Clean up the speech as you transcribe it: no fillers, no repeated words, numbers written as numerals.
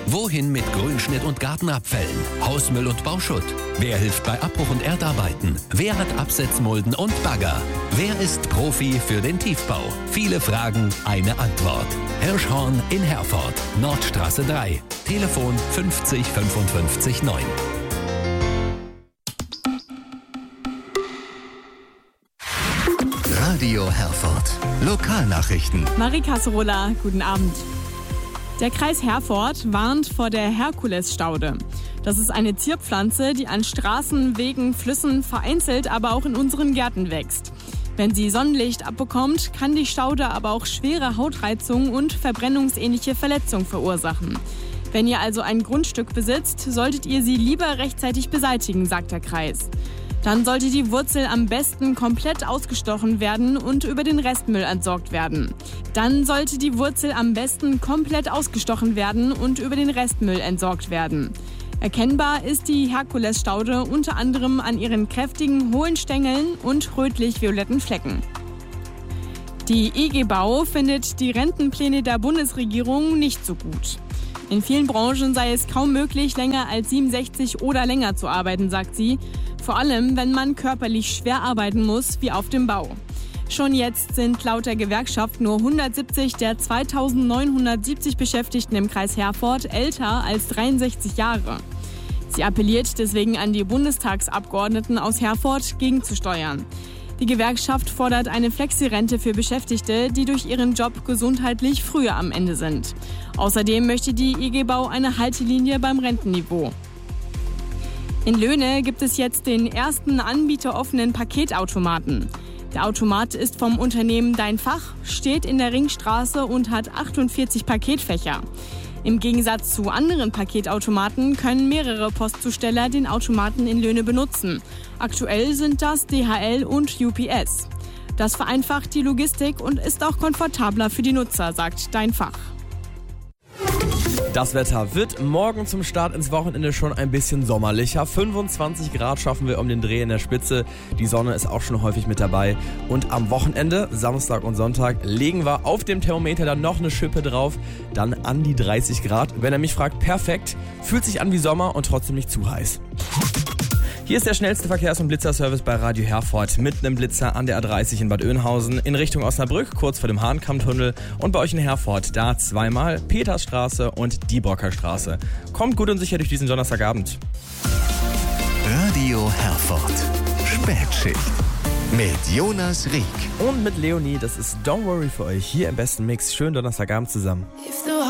Wohin mit Grünschnitt und Gartenabfällen, Hausmüll und Bauschutt? Wer hilft bei Abbruch und Erdarbeiten? Wer hat Absetzmulden und Bagger? Wer ist Profi für den Tiefbau? Viele Fragen, eine Antwort. Hirschhorn in Herford, Nordstraße 3. Telefon 50 55 9. Radio Herford. Lokalnachrichten. Marie Kasserola, guten Abend. Der Kreis Herford warnt vor der Herkulesstaude. Das ist eine Zierpflanze, die an Straßen, Wegen, Flüssen vereinzelt, aber auch in unseren Gärten wächst. Wenn sie Sonnenlicht abbekommt, kann die Staude aber auch schwere Hautreizungen und verbrennungsähnliche Verletzungen verursachen. Wenn ihr also ein Grundstück besitzt, solltet ihr sie lieber rechtzeitig beseitigen, sagt der Kreis. Dann sollte die Wurzel am besten komplett ausgestochen werden und über den Restmüll entsorgt werden. Erkennbar ist die Herkulesstaude unter anderem an ihren kräftigen, hohen Stängeln und rötlich-violetten Flecken. Die IG Bau findet die Rentenpläne der Bundesregierung nicht so gut. In vielen Branchen sei es kaum möglich, länger als 67 oder länger zu arbeiten, sagt sie. Vor allem, wenn man körperlich schwer arbeiten muss, wie auf dem Bau. Schon jetzt sind laut der Gewerkschaft nur 170 der 2970 Beschäftigten im Kreis Herford älter als 63 Jahre. Sie appelliert deswegen an die Bundestagsabgeordneten aus Herford, gegenzusteuern. Die Gewerkschaft fordert eine Flexirente für Beschäftigte, die durch ihren Job gesundheitlich früher am Ende sind. Außerdem möchte die IG Bau eine Haltelinie beim Rentenniveau. In Löhne gibt es jetzt den ersten anbieteroffenen Paketautomaten. Der Automat ist vom Unternehmen Dein Fach, steht in der Ringstraße und hat 48 Paketfächer. Im Gegensatz zu anderen Paketautomaten können mehrere Postzusteller den Automaten in Löhne benutzen. Aktuell sind das DHL und UPS. Das vereinfacht die Logistik und ist auch komfortabler für die Nutzer, sagt Dein Fach. Das Wetter wird morgen zum Start ins Wochenende schon ein bisschen sommerlicher. 25 Grad schaffen wir um den Dreh in der Spitze. Die Sonne ist auch schon häufig mit dabei. Und am Wochenende, Samstag und Sonntag, legen wir auf dem Thermometer dann noch eine Schippe drauf. Dann an die 30 Grad. Wenn ihr mich fragt, perfekt. Fühlt sich an wie Sommer und trotzdem nicht zu heiß. Hier ist der schnellste Verkehrs- und Blitzerservice bei Radio Herford mit einem Blitzer an der A30 in Bad Oeynhausen in Richtung Osnabrück, kurz vor dem Hahnkammtunnel, und bei euch in Herford da zweimal Petersstraße und Diebrocker Straße. Kommt gut und sicher durch diesen Donnerstagabend. Radio Herford. Spätschicht. Mit Jonas Rieck. Und mit Leonie, das ist Don't Worry für euch hier im besten Mix. Schönen Donnerstagabend zusammen. If the